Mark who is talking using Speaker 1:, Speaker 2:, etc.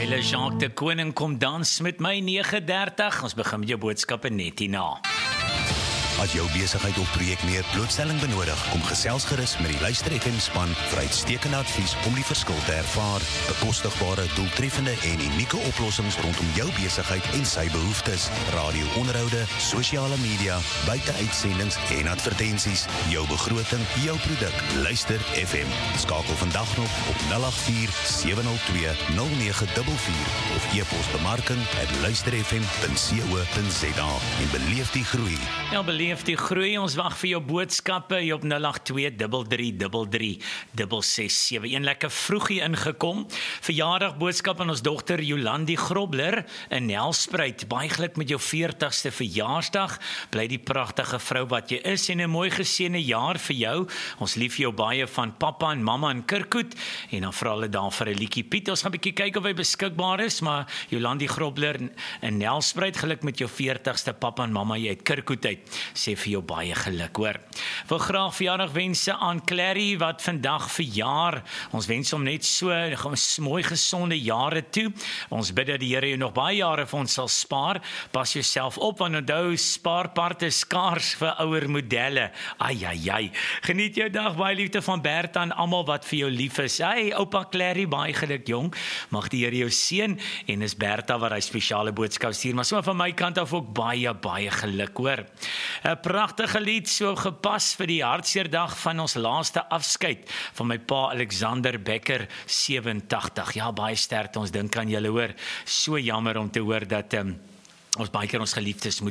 Speaker 1: Kyle Jacques de Koning kom dans met my 9:30. Ons begin met jou boodskappe net hierna.
Speaker 2: As jou besigheid of projek meer blootstelling benodig, kom gesels gerus met die Luister FM span vir uitstekende advies om die verskil te ervaar. Bekostigbare, doeltreffende en unieke oplossings rondom jou besigheid en sy behoeftes. Radio-onderhoude, sosiale media, buiteuitsendings en advertensies. Jou begroting, jou produk. Luister FM. Skakel vandag nog op 084 702 0944 of e-pos bemarking@luisterfm.co.za en beleef die groei.
Speaker 1: Ja, beleef die groei. Ons wag vir jou boodskappe hier op 082 33 667. Een lekker vroegie ingekom. Verjaardag boodskap aan ons dogter Jolandi Grobler in Nelspruit. Baie geluk met jou 40ste verjaarsdag. Bly die pragtige vrou wat jy is en 'n mooi geseënde jaar vir jou. Ons lief jou baie van pappa en mamma in Kirkwood en dan vra hulle daar vir 'n liedjie Piet. Ons gaan 'n bietjie kyk of hy beskikbaar is, maar Jolandi Grobler in Nelspruit, geluk met jou 40ste pappa en mamma jy uit Kirkwood uit. Sê vir jou baie geluk, hoor. Wil graag verjaardagwense aan Clary wat vandag verjaar. Ons wens hom net so mooi gesonde jare toe. Ons bid dat die Here jou nog baie jare vir ons sal spaar. Pas jouself op, want onthou, spaarparte skaars vir ouer modelle. Ai. Geniet jou dag, baie liefde van Bertha en almal wat vir jou lief is. Hey, oupa Clary, baie geluk jong. Mag die Here jou seën en is Bertha wat hy spesiale boodskap stuur. Maar so van my kant af ook baie geluk, hoor. 'n Pragtige lied, so gepas vir die hartseerdag van ons laaste afskeid van my pa Alexander Becker, 87. Ja, baie sterkte, ons dink aan julle, hoor. So jammer om te hoor dat ons baie keer ons geliefdes moet